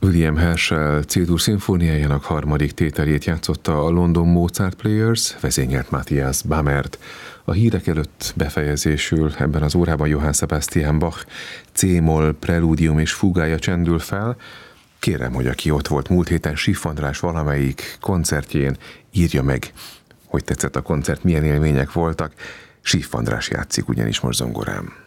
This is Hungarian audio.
William Herschel C-dur szimfóniájának harmadik tételét játszotta a London Mozart Players, vezényelt Matthias Bamert. A hírek előtt befejezésül ebben az órában Johann Sebastian Bach C-moll preludium és fugája csendül fel. Kérem, hogy aki ott volt múlt héten Siff András valamelyik koncertjén, írja meg, hogy tetszett a koncert, milyen élmények voltak. Siff András játszik ugyanis most zongorán.